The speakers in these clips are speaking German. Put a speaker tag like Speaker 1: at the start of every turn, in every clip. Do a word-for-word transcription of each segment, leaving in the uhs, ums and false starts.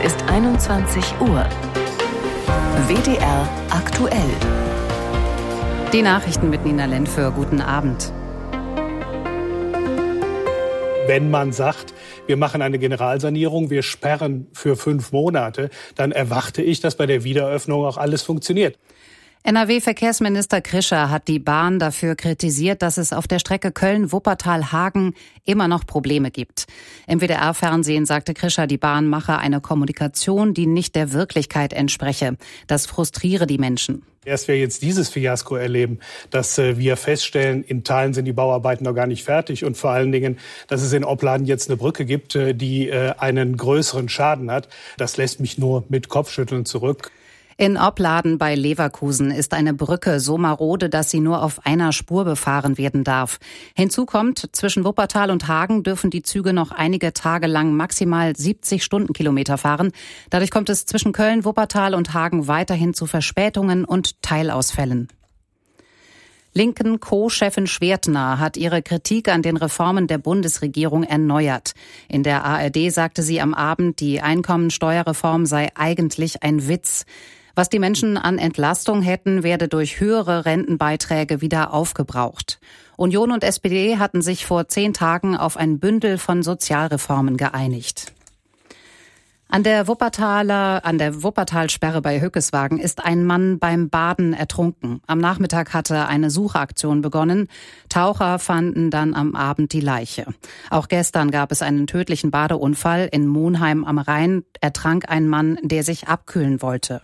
Speaker 1: ist einundzwanzig Uhr. W D R aktuell.
Speaker 2: Die Nachrichten mit Nina Lentföhr. Guten Abend.
Speaker 3: Wenn man sagt, wir machen eine Generalsanierung, wir sperren für fünf Monate, dann erwarte ich, dass bei der Wiederöffnung auch alles funktioniert.
Speaker 2: N R W-Verkehrsminister Krischer hat die Bahn dafür kritisiert, dass es auf der Strecke Köln-Wuppertal-Hagen immer noch Probleme gibt. Im W D R-Fernsehen sagte Krischer, die Bahn mache eine Kommunikation, die nicht der Wirklichkeit entspreche. Das frustriere die Menschen.
Speaker 3: Erst wir jetzt dieses Fiasko erleben, dass äh, wir feststellen, in Teilen sind die Bauarbeiten noch gar nicht fertig und vor allen Dingen, dass es in Opladen jetzt eine Brücke gibt, äh, die äh, einen größeren Schaden hat, das lässt mich nur mit Kopfschütteln zurück.
Speaker 2: In Opladen bei Leverkusen ist eine Brücke so marode, dass sie nur auf einer Spur befahren werden darf. Hinzu kommt, zwischen Wuppertal und Hagen dürfen die Züge noch einige Tage lang maximal siebzig Stundenkilometer fahren. Dadurch kommt es zwischen Köln, Wuppertal und Hagen weiterhin zu Verspätungen und Teilausfällen. Linken Co-Chefin Schwertner hat ihre Kritik an den Reformen der Bundesregierung erneuert. In der A R D sagte sie am Abend, die Einkommensteuerreform sei eigentlich ein Witz. Was die Menschen an Entlastung hätten, werde durch höhere Rentenbeiträge wieder aufgebraucht. Union und S P D hatten sich vor zehn Tagen auf ein Bündel von Sozialreformen geeinigt. An der Wuppertaler, an der Wuppertalsperre bei Hückeswagen ist ein Mann beim Baden ertrunken. Am Nachmittag hatte eine Suchaktion begonnen. Taucher fanden dann am Abend die Leiche. Auch gestern gab es einen tödlichen Badeunfall. In Monheim am Rhein ertrank ein Mann, der sich abkühlen wollte.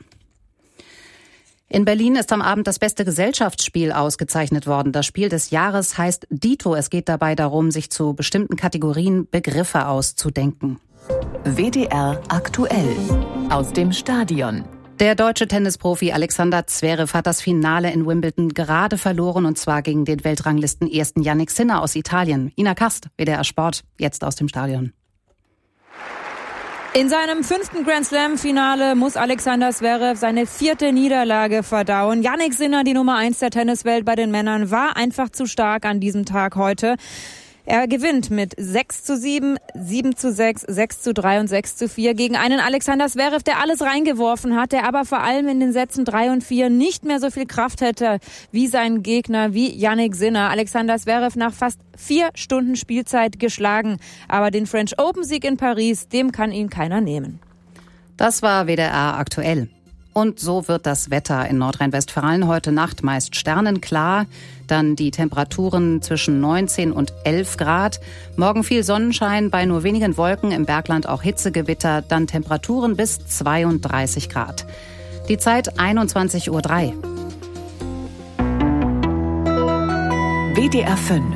Speaker 2: In Berlin ist am Abend das beste Gesellschaftsspiel ausgezeichnet worden. Das Spiel des Jahres heißt Dito. Es geht dabei darum, sich zu bestimmten Kategorien Begriffe auszudenken.
Speaker 1: W D R aktuell. Aus dem Stadion.
Speaker 2: Der deutsche Tennisprofi Alexander Zverev hat das Finale in Wimbledon gerade verloren, und zwar gegen den Weltranglisten-Ersten Jannik Sinner aus Italien. Ina Kast, W D R Sport, jetzt aus dem Stadion.
Speaker 4: In seinem fünften Grand-Slam-Finale muss Alexander Zverev seine vierte Niederlage verdauen. Jannik Sinner, die Nummer eins der Tenniswelt bei den Männern, war einfach zu stark an diesem Tag heute. Er gewinnt mit sechs zu sieben, sieben zu sechs, sechs zu drei und sechs zu vier gegen einen Alexander Zverev, der alles reingeworfen hat, der aber vor allem in den Sätzen drei und vier nicht mehr so viel Kraft hätte wie sein Gegner, wie Jannik Sinner. Alexander Zverev nach fast vier Stunden Spielzeit geschlagen. Aber den French Open-Sieg in Paris, dem kann ihn keiner nehmen.
Speaker 2: Das war W D R aktuell. Und so wird das Wetter in Nordrhein-Westfalen heute Nacht meist sternenklar. Dann die Temperaturen zwischen neunzehn und elf Grad. Morgen viel Sonnenschein, bei nur wenigen Wolken, im Bergland auch Hitzegewitter. Dann Temperaturen bis zweiunddreißig Grad. Die Zeit einundzwanzig Uhr drei.
Speaker 1: W D R fünf.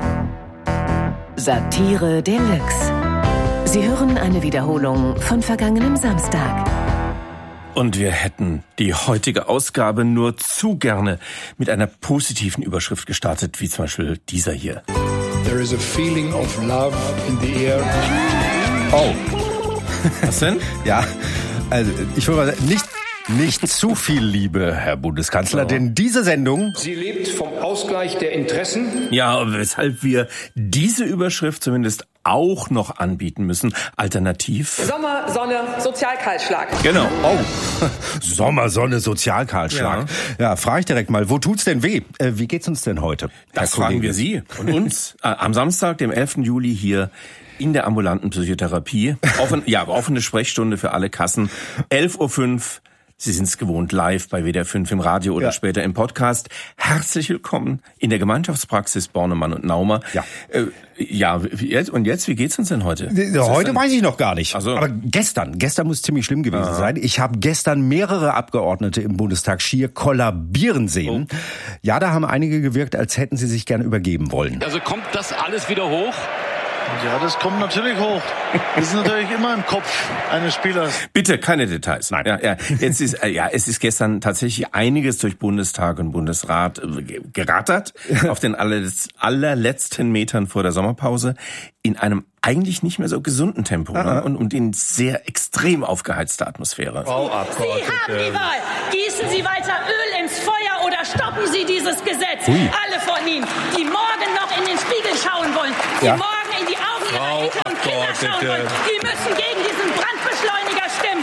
Speaker 1: Satire Deluxe. Sie hören eine Wiederholung von vergangenem Samstag.
Speaker 5: Und wir hätten die heutige Ausgabe nur zu gerne mit einer positiven Überschrift gestartet, wie zum Beispiel dieser hier.
Speaker 6: There is a feeling of love in the air.
Speaker 5: Oh. Was denn?
Speaker 7: Ja, also ich würde mal sagen, nicht, nicht zu viel Liebe, Herr Bundeskanzler, denn diese Sendung...
Speaker 6: Sie lebt vom Ausgleich der Interessen.
Speaker 5: Ja, weshalb wir diese Überschrift zumindest auch noch anbieten müssen. Alternativ...
Speaker 8: Sommer, Sonne, Sozialkahlschlag.
Speaker 5: Genau.
Speaker 7: Oh, Sommer, Sonne, Sozialkahlschlag. Ja, ja, frage ich direkt mal, wo tut's denn weh? Äh, wie geht's uns denn heute?
Speaker 5: Das fragen wir Sie und uns äh, am Samstag, dem elften Juli hier in der ambulanten Psychotherapie. Offen, ja, offene Sprechstunde für alle Kassen. elf Uhr fünf. Sie sind es gewohnt, live bei W D R fünf im Radio oder ja. später im Podcast. Herzlich willkommen in der Gemeinschaftspraxis Bornemann und Naumer.
Speaker 7: Ja,
Speaker 5: äh, ja und jetzt, wie geht's uns denn heute?
Speaker 7: Was heute weiß ich noch gar nicht.
Speaker 5: Also,
Speaker 7: aber gestern, gestern muss ziemlich schlimm gewesen aha. sein. Ich habe gestern mehrere Abgeordnete im Bundestag schier kollabieren sehen. Oh. Ja, da haben einige gewirkt, als hätten sie sich gerne übergeben wollen.
Speaker 9: Also kommt das alles wieder hoch?
Speaker 10: Ja, das kommt natürlich hoch. Das ist natürlich immer im Kopf eines Spielers.
Speaker 5: Bitte keine Details. Nein. Ja, ja. Jetzt ist, ja, es ist gestern tatsächlich einiges durch Bundestag und Bundesrat gerattert. Auf den allerletzten Metern vor der Sommerpause. In einem eigentlich nicht mehr so gesunden Tempo ne? und, und in sehr extrem aufgeheizter Atmosphäre.
Speaker 11: Frau Abgeordnete. Sie haben die Wahl. Gießen Sie weiter Öl ins Feuer oder stoppen Sie dieses Gesetz. Ui. Alle von Ihnen, die morgen noch in den Spiegel schauen wollen, die ja. morgen in die Augen ihrer Eltern und Kinder schauen wollen, die müssen gegen diesen Brandbeschleuniger stimmen.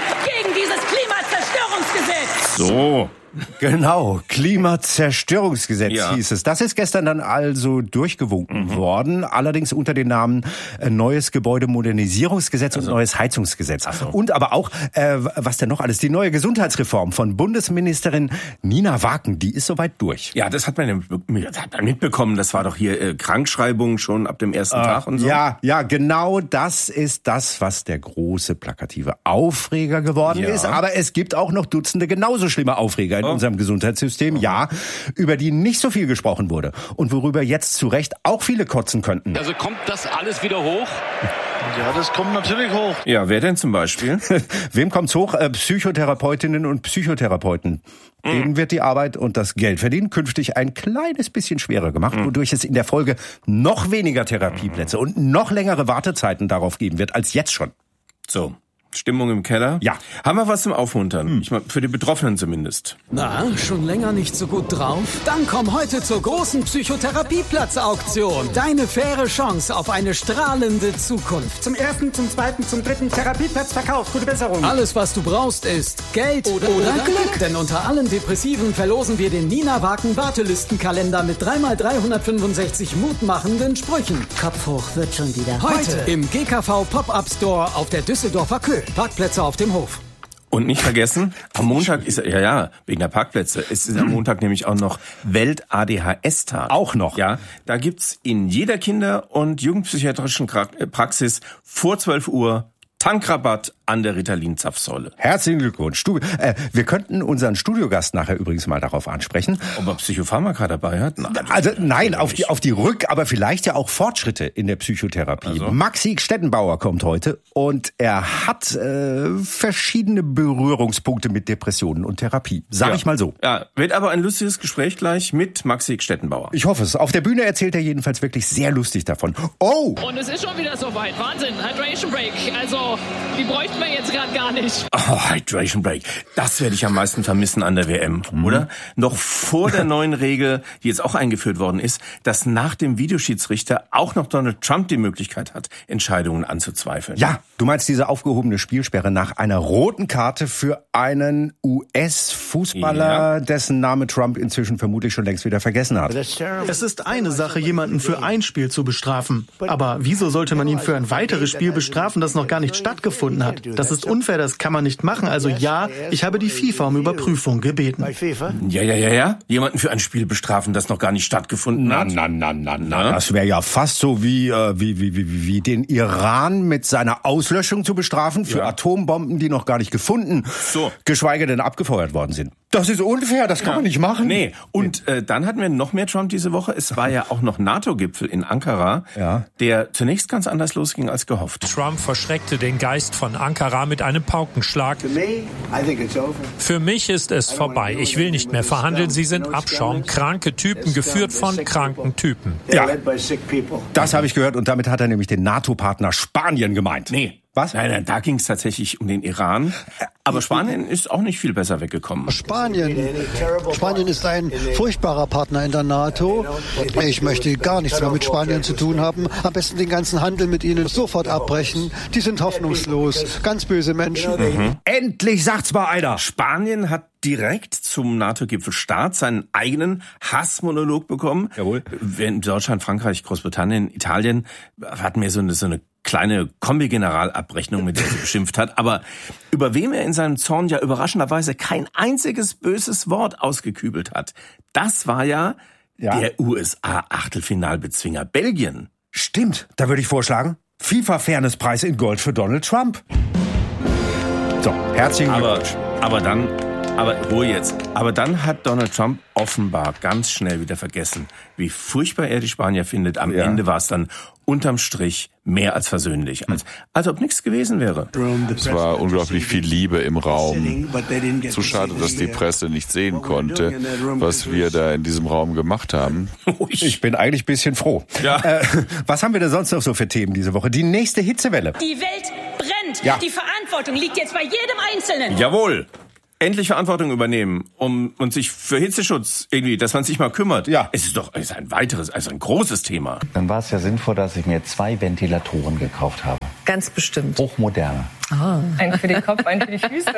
Speaker 5: So.
Speaker 7: Genau, Klimazerstörungsgesetz
Speaker 5: Ja.
Speaker 7: hieß es. Das ist gestern dann also durchgewunken mhm. worden, allerdings unter dem Namen äh, Neues Gebäudemodernisierungsgesetz also. und Neues Heizungsgesetz. So. Und aber auch, äh, was denn noch alles, die neue Gesundheitsreform von Bundesministerin Nina Waken, die ist soweit durch.
Speaker 5: Ja, das hat man, das hat man mitbekommen, das war doch hier äh, Krankschreibung schon ab dem ersten äh, Tag und so.
Speaker 7: Ja, ja, genau das ist das, was der große plakative Aufreger geworden ja. ist. Aber es gibt auch noch Dutzende genauso schlimme Aufreger in oh. unserem Gesundheitssystem, oh. ja, über die nicht so viel gesprochen wurde und worüber jetzt zu Recht auch viele kotzen könnten.
Speaker 9: Also kommt das alles wieder hoch?
Speaker 10: Ja, das kommt natürlich hoch.
Speaker 5: Ja, wer denn zum Beispiel?
Speaker 7: Wem kommt's hoch? Äh, Psychotherapeutinnen und Psychotherapeuten. Mm. Denen wird die Arbeit und das Geldverdienen künftig ein kleines bisschen schwerer gemacht, mm. wodurch es in der Folge noch weniger Therapieplätze mm. und noch längere Wartezeiten darauf geben wird als jetzt schon.
Speaker 5: So. Stimmung im Keller?
Speaker 7: Ja.
Speaker 5: Haben wir was zum Aufmuntern? Hm. Ich meine, für die Betroffenen zumindest.
Speaker 12: Na, schon länger nicht so gut drauf? Dann komm heute zur großen Psychotherapieplatz-Auktion. Deine faire Chance auf eine strahlende Zukunft.
Speaker 13: Zum ersten, zum zweiten, zum dritten Therapieplatz verkauft. Gute Besserung.
Speaker 12: Alles, was du brauchst, ist Geld oder, oder, oder Glück. Denn unter allen Depressiven verlosen wir den Nina Waken Wartelistenkalender mit drei mal dreihundertfünfundsechzig mutmachenden Sprüchen.
Speaker 14: Kopf hoch, wird schon wieder.
Speaker 12: Heute im G K V Pop-Up Store auf der Düsseldorfer Köh. Parkplätze auf dem Hof.
Speaker 5: Und nicht vergessen, am Montag ist, ja, ja, wegen der Parkplätze, ist am Montag nämlich auch noch Welt-A D H S-Tag.
Speaker 7: Auch noch.
Speaker 5: Ja, da gibt's in jeder Kinder- und Jugendpsychiatrischen Praxis vor zwölf Uhr Tankrabatt an der Ritalin-Zapfsäule.
Speaker 7: Herzlichen Glückwunsch. Du, äh, wir könnten unseren Studiogast nachher übrigens mal darauf ansprechen.
Speaker 5: Ob er Psychopharmaka dabei hat?
Speaker 7: Nein, also nein, auf die, auf die Rück, aber vielleicht ja auch Fortschritte in der Psychotherapie. Also? Maxi Stettenbauer kommt heute und er hat äh, verschiedene Berührungspunkte mit Depressionen und Therapie. Sag
Speaker 5: ja.
Speaker 7: ich mal so.
Speaker 5: Ja, wird aber ein lustiges Gespräch gleich mit Maxi Stettenbauer.
Speaker 7: Ich hoffe es. Auf der Bühne erzählt er jedenfalls wirklich sehr lustig davon. Oh!
Speaker 15: Und es ist schon wieder soweit. Wahnsinn. Hydration Break. Also, die bräuchten wir jetzt gerade gar nicht.
Speaker 5: Oh, Hydration Break. Das werde ich am meisten vermissen an der W M, mhm. oder? Noch vor der neuen Regel, die jetzt auch eingeführt worden ist, dass nach dem Videoschiedsrichter auch noch Donald Trump die Möglichkeit hat, Entscheidungen anzuzweifeln.
Speaker 7: Ja, du meinst diese aufgehobene Spielsperre nach einer roten Karte für einen U S-Fußballer, ja. dessen Name Trump inzwischen vermutlich schon längst wieder vergessen hat.
Speaker 16: Es ist eine Sache, jemanden für ein Spiel zu bestrafen. Aber wieso sollte man ihn für ein weiteres Spiel bestrafen, das noch gar nicht stattgefunden hat? Das ist unfair, das kann man nicht machen. Also ja, ich habe die FIFA um Überprüfung gebeten.
Speaker 5: Ja, ja, ja, ja. Jemanden für ein Spiel bestrafen, das noch gar nicht stattgefunden hat.
Speaker 7: Na, na, na, na, na. Das wäre ja fast so wie, äh, wie, wie, wie, wie den Iran mit seiner Auslöschung zu bestrafen für ja. Atombomben, die noch gar nicht gefunden, so. geschweige denn abgefeuert worden sind. Das ist unfair, das kann ja. man nicht machen.
Speaker 5: Nee, und äh, dann hatten wir noch mehr Trump diese Woche. Es war ja auch noch NATO-Gipfel in Ankara, ja. der zunächst ganz anders losging als gehofft.
Speaker 17: Trump verschreckte den Geist von Ankara mit einem Paukenschlag. Für mich ist es vorbei. Ich will nicht mehr verhandeln. Sie sind Abschaum. Kranke Typen, geführt von kranken Typen.
Speaker 7: Ja, das habe ich gehört und damit hat er nämlich den NATO-Partner Spanien gemeint.
Speaker 5: Nee.
Speaker 7: Was?
Speaker 5: Nein, nein, da ging es tatsächlich um den Iran. Aber Spanien ist auch nicht viel besser weggekommen.
Speaker 18: Spanien, Spanien ist ein furchtbarer Partner in der NATO. Ich möchte gar nichts mehr mit Spanien zu tun haben. Am besten den ganzen Handel mit ihnen sofort abbrechen. Die sind hoffnungslos. Ganz böse Menschen.
Speaker 7: Mhm. Endlich sagt's mal einer.
Speaker 5: Spanien hat direkt zum NATO-Gipfelstart seinen eigenen Hassmonolog bekommen.
Speaker 7: Jawohl.
Speaker 5: Während Deutschland, Frankreich, Großbritannien, Italien hatten wir so eine, so eine kleine Kombi-Generalabrechnung, mit der er beschimpft hat. Aber über wem er in seinem Zorn ja überraschenderweise kein einziges böses Wort ausgekübelt hat, das war ja, ja. der U S A-Achtelfinalbezwinger Belgien.
Speaker 7: Stimmt, da würde ich vorschlagen, FIFA-Fairness-Preis in Gold für Donald Trump. So, herzlichen Glückwunsch.
Speaker 5: Aber, aber dann... Aber Ruhe jetzt. Aber dann hat Donald Trump offenbar ganz schnell wieder vergessen, wie furchtbar er die Spanier findet. Am ja. Ende war es dann unterm Strich mehr als versöhnlich, als, als ob nichts gewesen wäre.
Speaker 19: Es war unglaublich viel Liebe im Raum. Zu schade, dass die Presse nicht sehen konnte, was wir da in diesem Raum gemacht haben.
Speaker 7: Ich bin eigentlich ein bisschen froh. Ja. Äh, was haben wir denn sonst noch so für Themen diese Woche? Die nächste Hitzewelle.
Speaker 11: Die Welt brennt.
Speaker 7: Ja.
Speaker 11: Die Verantwortung liegt jetzt bei jedem Einzelnen.
Speaker 5: Jawohl. endlich Verantwortung übernehmen um und sich für Hitzeschutz irgendwie, dass man sich mal kümmert.
Speaker 7: Ja.
Speaker 5: Es ist doch es ist ein weiteres, also ein großes Thema.
Speaker 14: Dann war es ja sinnvoll, dass ich mir zwei Ventilatoren gekauft habe.
Speaker 20: Ganz bestimmt.
Speaker 14: Hochmoderne.
Speaker 20: Ah. Einen für den Kopf, einen für die Füße.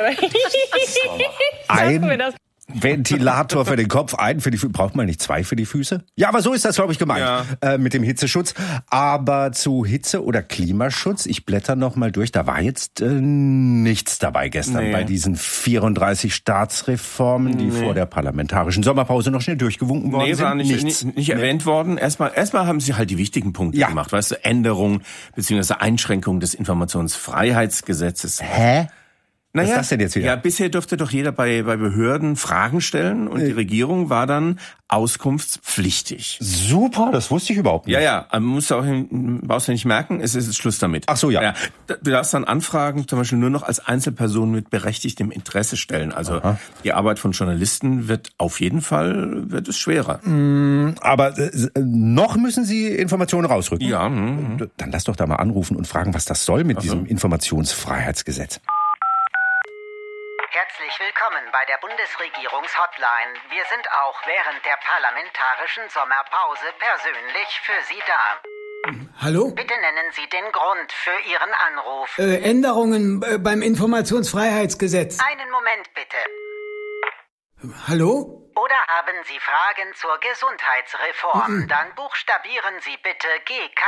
Speaker 7: Ein Ventilator für den Kopf, einen für die Füße. Braucht man nicht zwei für die Füße? Ja, aber so ist das, glaube ich, gemeint
Speaker 5: ja.
Speaker 7: äh, mit dem Hitzeschutz. Aber zu Hitze- oder Klimaschutz, ich blätter noch mal durch, da war jetzt äh, nichts dabei gestern nee. bei diesen vierunddreißig Staatsreformen, die nee. vor der parlamentarischen Sommerpause noch schnell durchgewunken worden
Speaker 5: nee,
Speaker 7: sind.
Speaker 5: War nicht,
Speaker 7: Nichts.
Speaker 5: nicht, nicht nee. erwähnt worden. Erstmal, erstmal haben sie halt die wichtigen Punkte ja. gemacht. Weißt du, Änderung bzw. Einschränkung des Informationsfreiheitsgesetzes.
Speaker 7: Hä?
Speaker 5: Naja,
Speaker 7: was ist das denn jetzt wieder?
Speaker 5: Ja, bisher durfte doch jeder bei, bei Behörden Fragen stellen und die Regierung war dann auskunftspflichtig.
Speaker 7: Super, das wusste ich überhaupt nicht.
Speaker 5: Ja, ja, man muss auch brauchst du nicht merken, es ist Schluss damit.
Speaker 7: Ach so, ja. ja.
Speaker 5: Du darfst dann Anfragen zum Beispiel nur noch als Einzelperson mit berechtigtem Interesse stellen. Also Aha. die Arbeit von Journalisten wird auf jeden Fall wird es schwerer.
Speaker 7: Mm, aber äh, noch müssen Sie Informationen rausrücken.
Speaker 5: Ja. Mm,
Speaker 7: dann lass doch da mal anrufen und fragen, was das soll mit
Speaker 5: Ach
Speaker 7: diesem
Speaker 5: so.
Speaker 7: Informationsfreiheitsgesetz.
Speaker 21: Herzlich willkommen bei der Bundesregierungshotline. Wir sind auch während der parlamentarischen Sommerpause persönlich für Sie da.
Speaker 12: Hallo?
Speaker 21: Bitte nennen Sie den Grund für Ihren Anruf.
Speaker 12: Äh, Änderungen äh, beim Informationsfreiheitsgesetz.
Speaker 21: Einen Moment bitte.
Speaker 12: Hallo?
Speaker 21: Oder haben Sie Fragen zur Gesundheitsreform?
Speaker 12: Mhm.
Speaker 21: Dann buchstabieren Sie bitte G K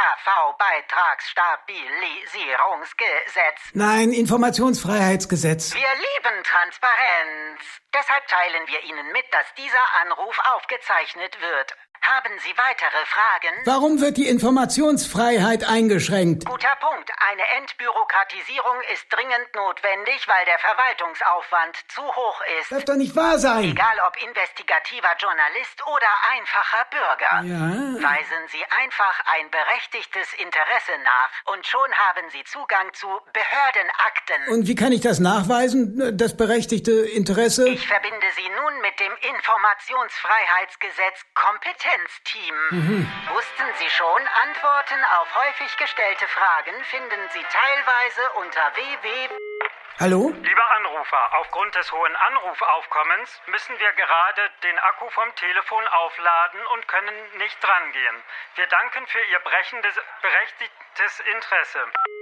Speaker 21: V-Beitragsstabilisierungsgesetz.
Speaker 12: Nein, Informationsfreiheitsgesetz.
Speaker 21: Wir lieben Transparenz. Deshalb teilen wir Ihnen mit, dass dieser Anruf aufgezeichnet wird. Haben Sie weitere Fragen?
Speaker 12: Warum wird die Informationsfreiheit eingeschränkt?
Speaker 21: Guter Punkt. Eine Entbürokratisierung ist dringend notwendig, weil der Verwaltungsaufwand zu hoch ist.
Speaker 12: Darf doch nicht wahr sein.
Speaker 21: Egal ob investigativer Journalist oder einfacher Bürger.
Speaker 12: Ja.
Speaker 21: Weisen Sie einfach ein berechtigtes Interesse nach und schon haben Sie Zugang zu Behördenakten.
Speaker 12: Und wie kann ich das nachweisen, das berechtigte Interesse?
Speaker 21: Ich verbinde Sie nun mit dem Informationsfreiheitsgesetz Kompetenzteam. Mhm. Wussten Sie schon, Antworten auf häufig gestellte Fragen finden Sie teilweise unter w w w.
Speaker 12: Hallo?
Speaker 13: Lieber Anrufer, aufgrund des hohen Anrufaufkommens müssen wir gerade den Akku vom Telefon aufladen und können nicht drangehen. Wir danken für Ihr brechendes, berechtigtes Interesse.